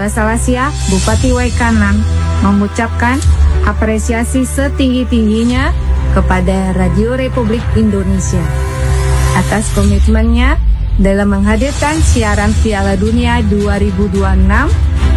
Bala Salasia, Bupati Waikanan, mengucapkan apresiasi setinggi-tingginya kepada Radio Republik Indonesia atas komitmennya dalam menghadirkan siaran Piala Dunia 2026